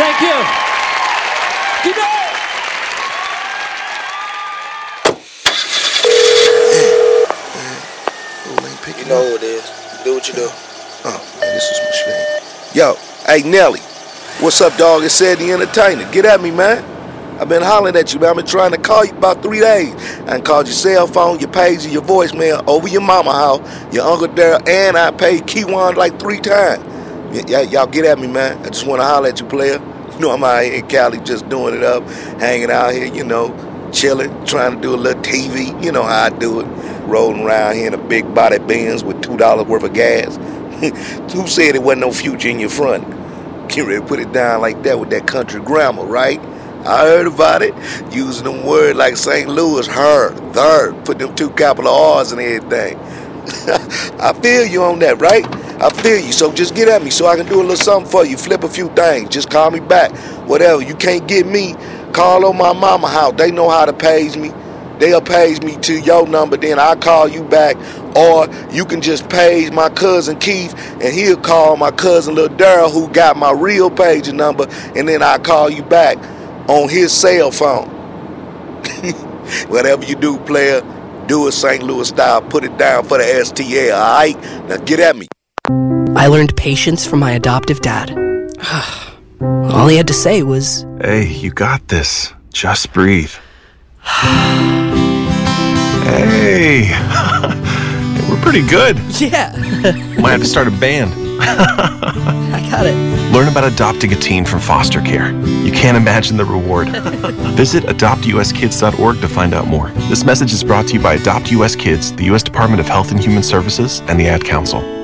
Thank you. Keep it. You know who it is. Do what you do. Oh, man, this is my shame. Yo, hey, Nelly. What's up, dog? It's Ed the Entertainer. Get at me, man. I've been hollering at you, man. I've been trying to call you about 3 days. I done called your cell phone, your pager, your voicemail, over your mama house, your Uncle Daryl, and I paid Keywan like 3 times. Y'all get at me, man. I just want to holler at you, player. You know I'm out here in Cali just doing it up, hanging out here, you know, chilling, trying to do a little TV. You know how I do it. Rolling around here in a big body Benz with $2 worth of gas. Who said it wasn't no future in your front? Get ready to put it down like that with that country grammar, right? I heard about it. Using them words like St. Louis, her, there, put them 2 capital R's and everything. I feel you on that, right? I feel you, so just get at me so I can do a little something for you. Flip a few things, just call me back. Whatever, you can't get me, call on my mama house. They know how to page me. They'll page me to your number, then I'll call you back. Or you can just page my cousin Keith, and he'll call my cousin Lil Daryl, who got my real pager number, and then I'll call you back on his cell phone. Whatever you do, player, do it St. Louis style. Put it down for the STL, all right? Now get at me. I learned patience from my adoptive dad. All he had to say was, "Hey, you got this. Just breathe." Hey, we're pretty good. yeah. Might have to start a band. I got it. Learn about adopting a teen from foster care. You can't imagine the reward. Visit adoptuskids.org to find out more. This message is brought to you by Adopt US Kids, the U.S. Department of Health and Human Services, and the Ad Council.